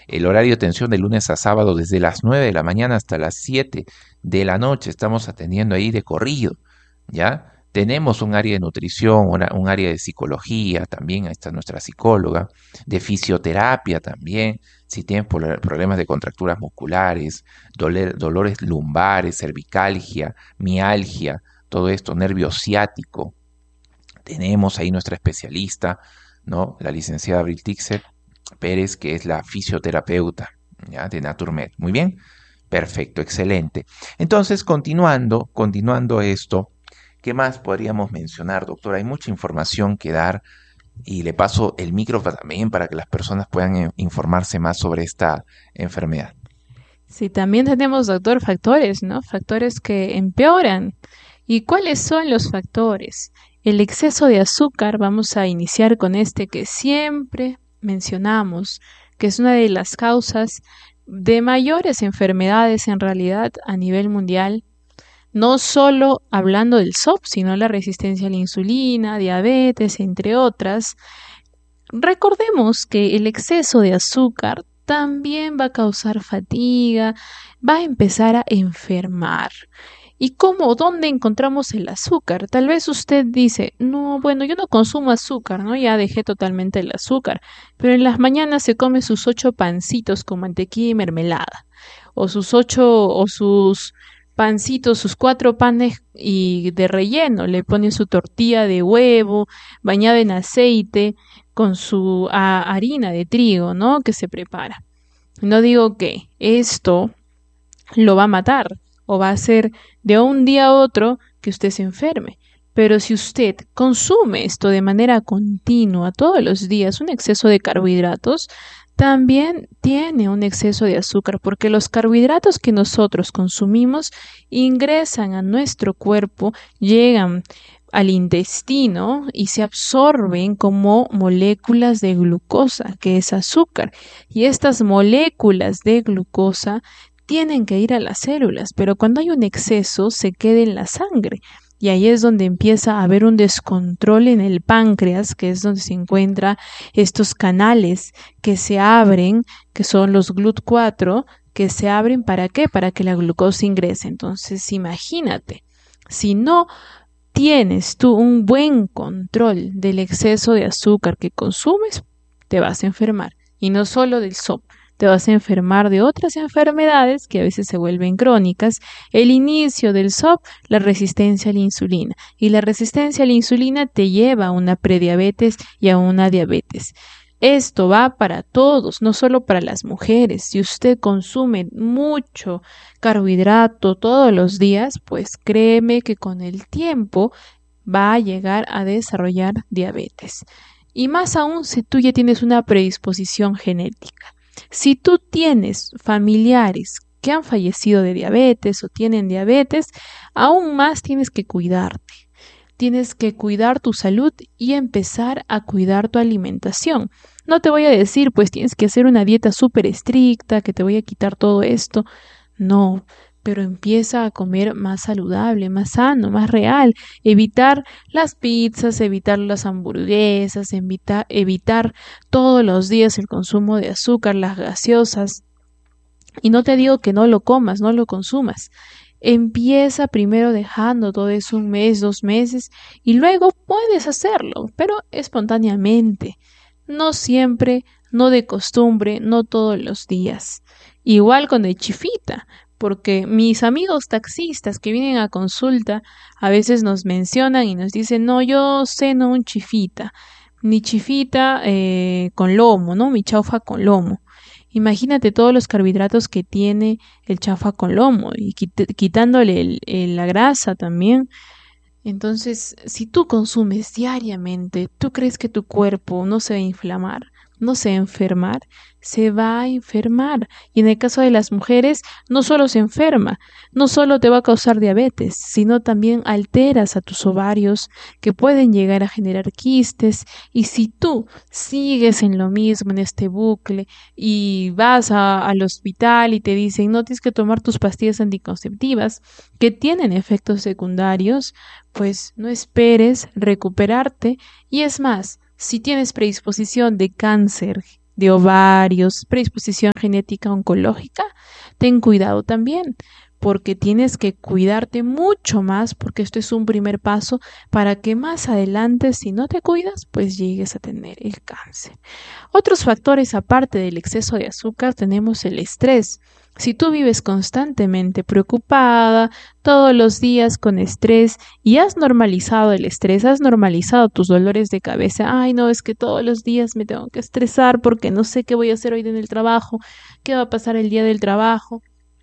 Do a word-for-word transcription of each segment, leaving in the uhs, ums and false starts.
El horario de atención de lunes a sábado desde las nueve de la mañana hasta las siete de la noche estamos atendiendo ahí de corrido, ¿ya? Tenemos un área de nutrición, una- un área de psicología, también ahí está nuestra psicóloga, de fisioterapia también, si tienen polo- problemas de contracturas musculares, doler- dolores lumbares, cervicalgia, mialgia, todo esto, nervio ciático. Tenemos ahí nuestra especialista, ¿no? La licenciada Abril Tixer Pérez, que es la fisioterapeuta, ¿ya? De Naturmed. Muy bien, perfecto, excelente. Entonces, continuando, continuando esto, ¿qué más podríamos mencionar, doctor? Hay mucha información que dar y le paso el micro también para que las personas puedan eh, informarse más sobre esta enfermedad. Sí, también tenemos, doctor, factores, ¿no? Factores que empeoran. ¿Y cuáles son los factores? El exceso de azúcar, vamos a iniciar con este que siempre mencionamos, que es una de las causas de mayores enfermedades en realidad a nivel mundial, no solo hablando del S O P, sino la resistencia a la insulina, diabetes, entre otras. Recordemos que el exceso de azúcar también va a causar fatiga, va a empezar a enfermar. ¿Y cómo? ¿Dónde encontramos el azúcar? Tal vez usted dice, no, bueno, yo no consumo azúcar, ¿no? Ya dejé totalmente el azúcar, pero en las mañanas se come sus ocho pancitos con mantequilla y mermelada, o sus ocho, o sus pancitos, sus cuatro panes y de relleno, le pone su tortilla de huevo bañada en aceite con su a, harina de trigo, ¿no? Que se prepara. No digo que esto lo va a matar o va a hacer de un día a otro que usted se enferme. Pero si usted consume esto de manera continua todos los días, un exceso de carbohidratos, también tiene un exceso de azúcar, porque los carbohidratos que nosotros consumimos ingresan a nuestro cuerpo, llegan al intestino y se absorben como moléculas de glucosa, que es azúcar. Y estas moléculas de glucosa tienen que ir a las células, pero cuando hay un exceso se queda en la sangre. Y ahí es donde empieza a haber un descontrol en el páncreas, que es donde se encuentran estos canales que se abren, que son los glut cuatro, que se abren para qué? Para que la glucosa ingrese. Entonces, imagínate, si no tienes tú un buen control del exceso de azúcar que consumes, te vas a enfermar. Y no solo del S O P, te vas a enfermar de otras enfermedades que a veces se vuelven crónicas. El inicio del S O P, la resistencia a la insulina. Y la resistencia a la insulina te lleva a una prediabetes y a una diabetes. Esto va para todos, no solo para las mujeres. Si usted consume mucho carbohidrato todos los días, pues créeme que con el tiempo va a llegar a desarrollar diabetes. Y más aún si tú ya tienes una predisposición genética. Si tú tienes familiares que han fallecido de diabetes o tienen diabetes, aún más tienes que cuidarte. Tienes que cuidar tu salud y empezar a cuidar tu alimentación. No te voy a decir, pues tienes que hacer una dieta súper estricta, que te voy a quitar todo esto. No, pero empieza a comer más saludable, más sano, más real. Evitar las pizzas, evitar las hamburguesas, evita- evitar todos los días el consumo de azúcar, las gaseosas. Y no te digo que no lo comas, no lo consumas. Empieza primero dejando todo eso un mes, dos meses, y luego puedes hacerlo, pero espontáneamente. No siempre, no de costumbre, no todos los días. Igual con el chifita, porque mis amigos taxistas que vienen a consulta a veces nos mencionan y nos dicen, no, yo ceno un chifita, mi chifita eh, con lomo, ¿no? Mi chaufa con lomo. Imagínate todos los carbohidratos que tiene el chafa con lomo y quit- quitándole el- el- la grasa también. Entonces, si tú consumes diariamente, ¿tú crees que tu cuerpo no se va a inflamar? ¿No se va a enfermar? Se va a enfermar. Y en el caso de las mujeres, no solo se enferma, no solo te va a causar diabetes, sino también alteras a tus ovarios que pueden llegar a generar quistes. Y si tú sigues en lo mismo, en este bucle, y vas a- al hospital y te dicen, no tienes que tomar tus pastillas anticonceptivas, que tienen efectos secundarios, pues no esperes recuperarte y es más, si tienes predisposición de cáncer de ovarios, predisposición genética oncológica, ten cuidado también, porque tienes que cuidarte mucho más, porque esto es un primer paso para que más adelante, si no te cuidas, pues llegues a tener el cáncer. Otros factores aparte del exceso de azúcar tenemos el estrés. Si tú vives constantemente preocupada, todos los días con estrés y has normalizado el estrés, has normalizado tus dolores de cabeza, ay no, es que todos los días me tengo que estresar porque no sé qué voy a hacer hoy en el trabajo, qué va a pasar el día del trabajo.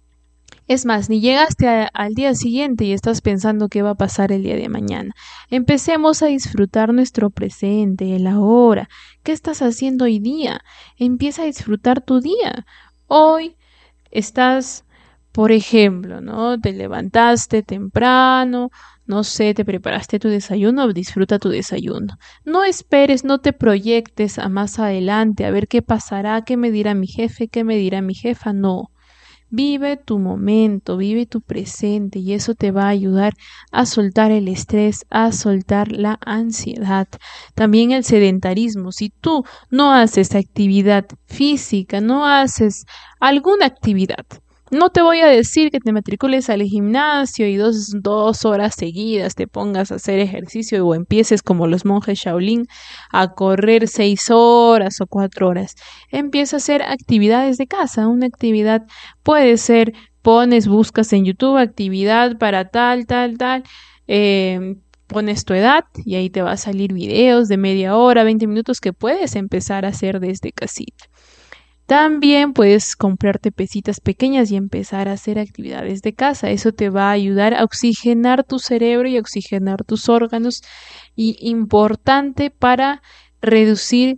Es más, ni llegaste a, al día siguiente y estás pensando qué va a pasar el día de mañana. Empecemos a disfrutar nuestro presente, el ahora. ¿Qué estás haciendo hoy día? Empieza a disfrutar tu día. Hoy estás, por ejemplo, ¿no? Te levantaste temprano, no sé, te preparaste tu desayuno, disfruta tu desayuno. No esperes, no te proyectes a más adelante, a ver qué pasará, qué me dirá mi jefe, qué me dirá mi jefa, no. Vive tu momento, vive tu presente y eso te va a ayudar a soltar el estrés, a soltar la ansiedad. También el sedentarismo. Si tú no haces actividad física, no haces alguna actividad, no te voy a decir que te matricules al gimnasio y dos, dos horas seguidas te pongas a hacer ejercicio o empieces como los monjes Shaolin a correr seis horas o cuatro horas. Empieza a hacer actividades de casa. Una actividad puede ser, pones, buscas en YouTube actividad para tal, tal, tal. Eh, pones tu edad y ahí te va a salir videos de media hora, veinte minutos que puedes empezar a hacer desde casita. También puedes comprarte pesitas pequeñas y empezar a hacer actividades de casa. Eso te va a ayudar a oxigenar tu cerebro y a oxigenar tus órganos. Y importante para reducir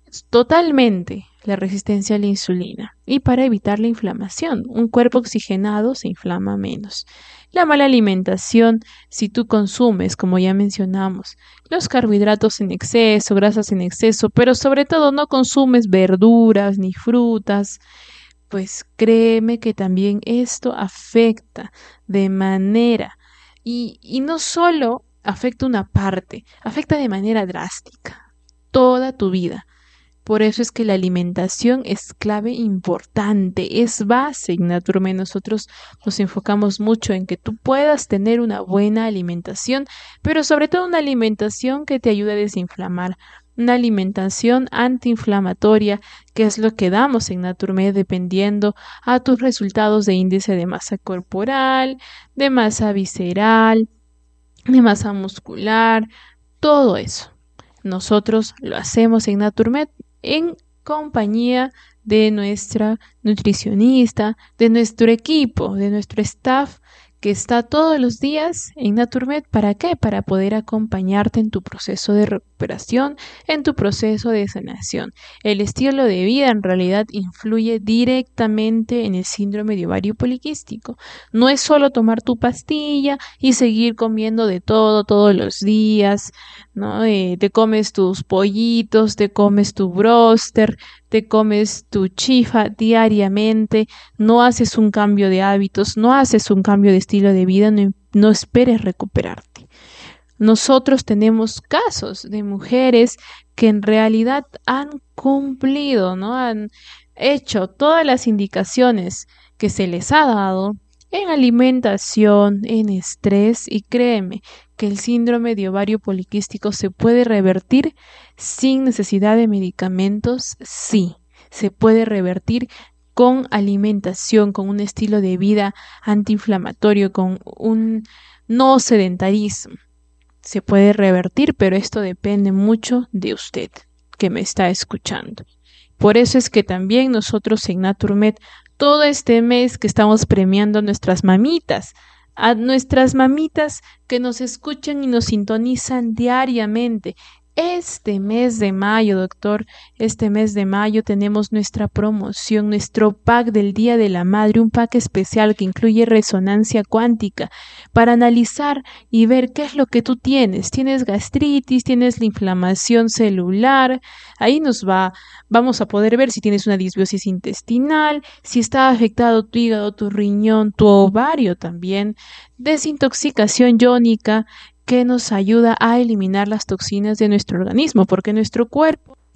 totalmente la resistencia a la insulina y para evitar la inflamación. Un cuerpo oxigenado se inflama menos. La mala alimentación, si tú consumes, como ya mencionamos, los carbohidratos en exceso, grasas en exceso, pero sobre todo no consumes verduras ni frutas, pues créeme que también esto afecta de manera y, y no solo afecta una parte, afecta de manera drástica toda tu vida. Por eso es que la alimentación es clave importante, es base en Naturme. Nosotros nos enfocamos mucho en que tú puedas tener una buena alimentación, pero sobre todo una alimentación que te ayude a desinflamar, una alimentación antiinflamatoria, que es lo que damos en Naturme dependiendo a tus resultados de índice de masa corporal, de masa visceral, de masa muscular, todo eso. Nosotros lo hacemos en Naturmed en compañía de nuestra nutricionista, de nuestro equipo, de nuestro staff que está todos los días en Naturmed. ¿Para qué? Para poder acompañarte en tu proceso de recuperación, en tu proceso de sanación. El estilo de vida en realidad influye directamente en el síndrome de ovario poliquístico. No es solo tomar tu pastilla y seguir comiendo de todo todos los días, ¿no? Eh, te comes tus pollitos, te comes tu bróster, te comes tu chifa diariamente, no haces un cambio de hábitos, no haces un cambio de estilo de vida, no, no esperes recuperarte. Nosotros tenemos casos de mujeres que en realidad han cumplido, ¿no? Han hecho todas las indicaciones que se les ha dado en alimentación, en estrés, y créeme que el síndrome de ovario poliquístico se puede revertir sin necesidad de medicamentos. Sí, se puede revertir con alimentación, con un estilo de vida antiinflamatorio, con un no sedentarismo. Se puede revertir, pero esto depende mucho de usted que me está escuchando. Por eso es que también nosotros en Naturmed, todo este mes que estamos premiando a nuestras mamitas, a nuestras mamitas que nos escuchan y nos sintonizan diariamente. Este mes de mayo, doctor, este mes de mayo tenemos nuestra promoción, nuestro pack del Día de la Madre, un pack especial que incluye resonancia cuántica para analizar y ver qué es lo que tú tienes. Tienes gastritis, tienes la inflamación celular, ahí nos va, vamos a poder ver si tienes una disbiosis intestinal, si está afectado tu hígado, tu riñón, tu ovario también, desintoxicación iónica, que nos ayuda a eliminar las toxinas de nuestro organismo, porque nuestro cuerpo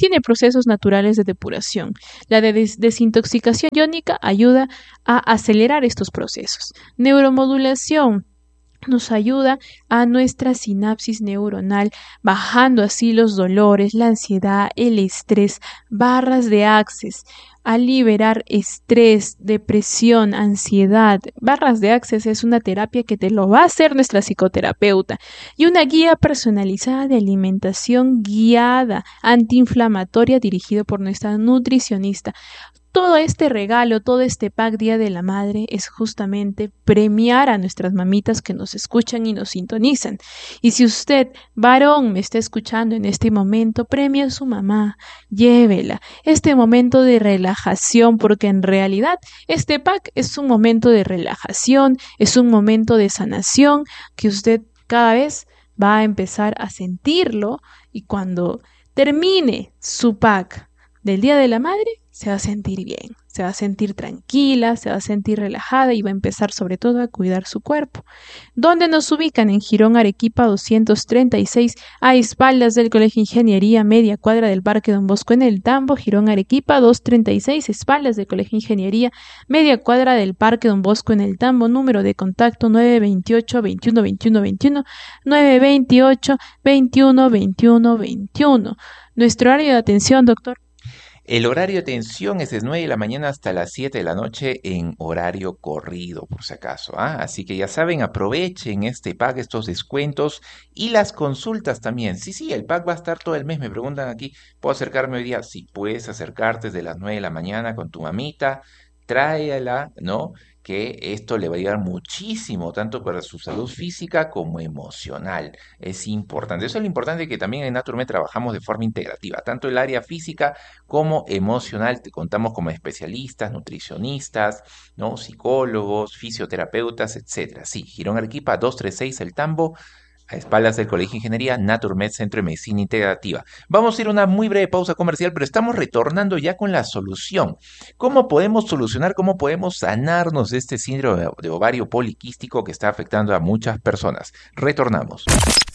tiene procesos naturales de depuración. La de des desintoxicación iónica ayuda a acelerar estos procesos. Neuromodulación nos ayuda a nuestra sinapsis neuronal, bajando así los dolores, la ansiedad, el estrés, barras de Access, a liberar estrés, depresión, ansiedad. Barras de Access es una terapia que te lo va a hacer nuestra psicoterapeuta y una guía personalizada de alimentación guiada antiinflamatoria dirigido por nuestra nutricionista. Todo este regalo, todo este pack Día de la Madre es justamente premiar a nuestras mamitas que nos escuchan y nos sintonizan. Y si usted, varón, me está escuchando en este momento, premia a su mamá, llévela. Este momento de relajación, porque en realidad este pack es un momento de relajación, es un momento de sanación que usted cada vez va a empezar a sentirlo y cuando termine su pack del Día de la Madre, se va a sentir bien, se va a sentir tranquila, se va a sentir relajada y va a empezar sobre todo a cuidar su cuerpo. ¿Dónde nos ubican? En Girón Arequipa doscientos treinta y seis, a espaldas del Colegio de Ingeniería, media cuadra del Parque Don Bosco en el Tambo. Girón Arequipa doscientos treinta y seis, espaldas del Colegio de Ingeniería, media cuadra del Parque Don Bosco en el Tambo. Número de contacto nueve veintiocho, veintiuno, veintiuno, veintiuno, nueve veintiocho, veintiuno, veintiuno, veintiuno. Nuestro horario de atención, doctor. El horario de atención es de nueve de la mañana hasta las siete de la noche en horario corrido, por si acaso. ¿ah? Así que ya saben, aprovechen este pack, estos descuentos y las consultas también. Sí, sí, el pack va a estar todo el mes. Me preguntan aquí, ¿puedo acercarme hoy día? Sí, puedes acercarte desde las nueve de la mañana con tu mamita, tráela, ¿no? Que esto le va a ayudar muchísimo, tanto para su salud física como emocional. Es importante. Eso es lo importante que también en Naturmed trabajamos de forma integrativa, tanto el área física como emocional. Te contamos como especialistas, nutricionistas, ¿no? Psicólogos, fisioterapeutas, etcétera. Sí, Girón Arequipa doscientos treinta y seis El Tambo, a espaldas del Colegio de Ingeniería, Naturmed, Centro de Medicina Integrativa. Vamos a ir a una muy breve pausa comercial, pero estamos retornando ya con la solución. ¿Cómo podemos solucionar, cómo podemos sanarnos de este síndrome de ovario poliquístico que está afectando a muchas personas? Retornamos.